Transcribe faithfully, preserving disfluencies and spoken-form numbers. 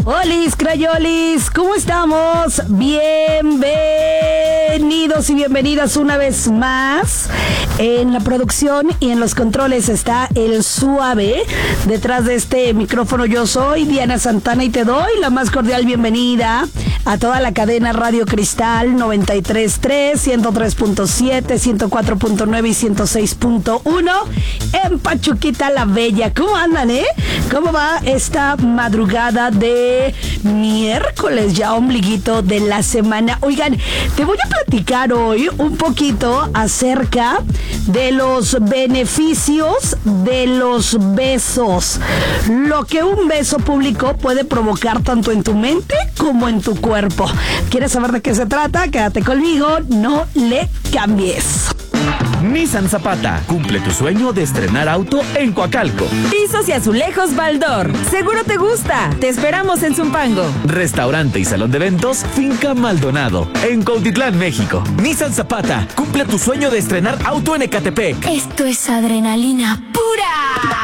Olis, crayolis, ¿cómo estamos? Bienvenidos y bienvenidas una vez más. En la producción y en los controles está el Suave. Detrás de este micrófono yo soy Diana Santana y te doy la más cordial bienvenida a toda la cadena Radio Cristal noventa y tres punto tres, ciento tres punto siete, ciento cuatro punto nueve y ciento seis punto uno en Pachuquita la Bella. ¿Cómo andan, eh? ¿Cómo va esta madrugada de miércoles, ya ombliguito de la semana? Oigan, te voy a platicar hoy un poquito acerca de los beneficios de los besos. Lo que un beso público puede provocar tanto en tu mente como en tu cuerpo. ¿Quieres saber de qué se trata? Quédate conmigo, no le cambies. Nissan Zapata, cumple tu sueño de estrenar auto en Coacalco. Pisos y azulejos Baldor, seguro te gusta, te esperamos en Zumpango. Restaurante y salón de eventos Finca Maldonado, en Cuautitlán, México. Nissan Zapata, cumple tu sueño de estrenar auto en Ecatepec. Esto es adrenalina pura.